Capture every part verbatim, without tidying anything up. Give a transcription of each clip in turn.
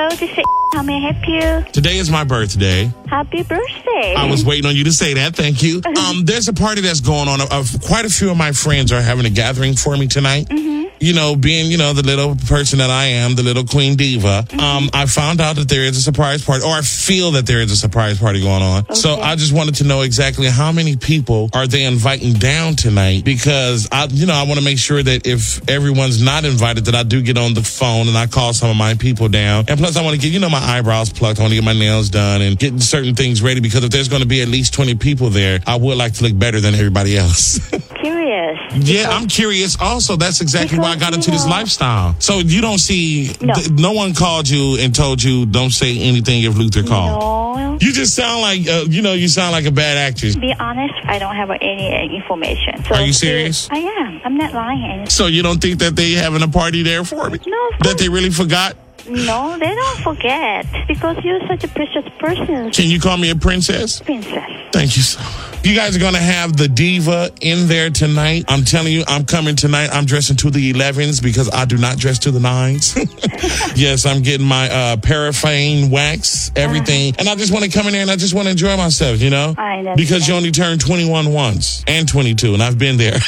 Hello, this is how may I help you? Today is my birthday. Happy birthday. I was waiting on you to say that. Thank you. Um, there's a party that's going on. Uh, quite a few of my friends are having a gathering for me tonight. Mm-hmm. You know, being, you know, the little person that I am, the little queen diva, mm-hmm. um, I found out that there is a surprise party, or I feel that there is a surprise party going on. Okay. So I just wanted to know exactly how many people are they inviting down tonight, because I, you know, I want to make sure that if everyone's not invited, that I do get on the phone and I call some of my people down. And plus I want to get, you know, my eyebrows plucked. I want to get my nails done and get certain things ready, because if there's going to be at least twenty people there, I would like to look better than everybody else. Curious. Yeah, I'm curious also. That's exactly because, why I got into know, this lifestyle. So you don't see, no. th- no one called you and told you don't say anything if Luther called. No. You just sound like, uh, you know, you sound like a bad actress. To be honest, I don't have any uh, information. So Are you serious? I am. I'm not lying. So you don't think that they having a party there for me? No. That they really forgot? No, they don't forget, because you're such a precious person. Can you call me a princess? Princess. Thank you so much. You guys are going to have the diva in there tonight. I'm telling you, I'm coming tonight. I'm dressing to the elevens because I do not dress to the nines. Yes, I'm getting my uh, paraffin wax, everything. Uh-huh. And I just want to come in there and I just want to enjoy myself, you know? I know. Because you only turn twenty-one once and twenty-two, and I've been there.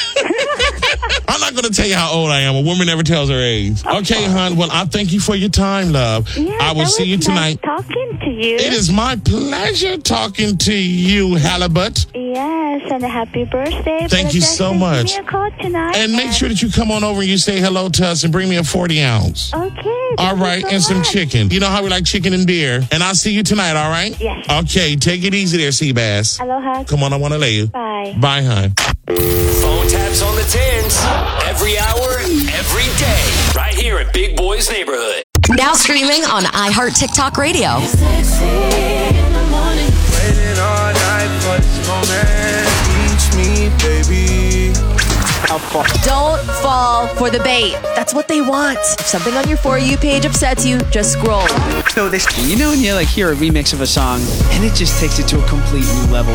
I'm not going to tell you how old I am. A woman never tells her age. Okay, okay hon. Well, I thank you for your time, love. Yeah, I will see you tonight. Nice talking to you. It is my pleasure talking to you, Halibut. Yes, and a happy birthday. Thank you so much. Give me a call tonight. And make sure that you come on over and you say hello to us and bring me a forty ounce. Okay. All right, so and some much. chicken. You know how we like chicken and beer. And I'll see you tonight, all right? Yes. Okay, take it easy there, Seabass. Aloha. Come on, I want to lay you. Bye. Bye, hon. Phone taps on the tens. Every hour, every day. Right here at Big Boy's Neighborhood. Now streaming on iHeart TikTok Radio. Sexy in the morning. Waiting all night for this moment. Teach me, baby. Don't fall for the bait. That's what they want. If something on your For You page upsets you, just scroll. So this, you know, when you like hear a remix of a song and it just takes it to a complete new level.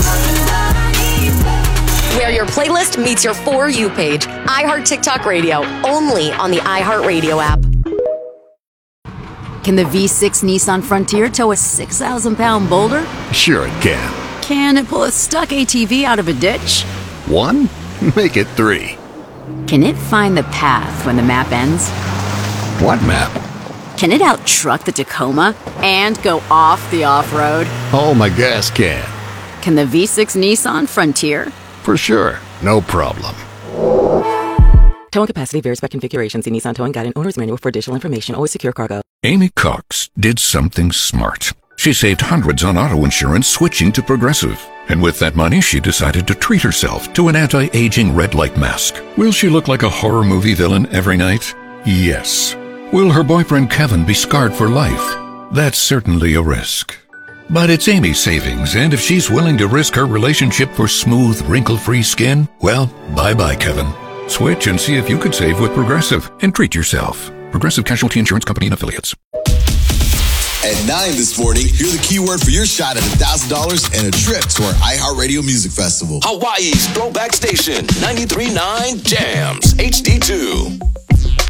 Where your playlist meets your For You page. iHeart TikTok Radio, only on the iHeartRadio app. Can the V six Nissan Frontier tow a six thousand pound boulder? Sure it can. Can it pull a stuck A T V out of a ditch? One? Make it three. Can it find the path when the map ends? What map? Can it out-truck the Tacoma and go off the off-road? Oh, my gas can. Can the V six Nissan Frontier? For sure. No problem. Towing capacity varies by configuration. See Nissan Towing Guide and Owner's Manual for additional information. Always secure cargo. Amy Cox did something smart. She saved hundreds on auto insurance switching to Progressive. And with that money, she decided to treat herself to an anti-aging red light mask. Will she look like a horror movie villain every night? Yes. Will her boyfriend Kevin be scarred for life? That's certainly a risk. But it's Amy's savings, and if she's willing to risk her relationship for smooth, wrinkle-free skin, well, bye-bye, Kevin. Switch and see if you could save with Progressive and treat yourself. Progressive Casualty Insurance Company and Affiliates. At nine this morning, hear the keyword for your shot at one thousand dollars and a trip to our iHeartRadio Music Festival. Hawaii's Throwback Station, ninety-three point nine Jams, H D two.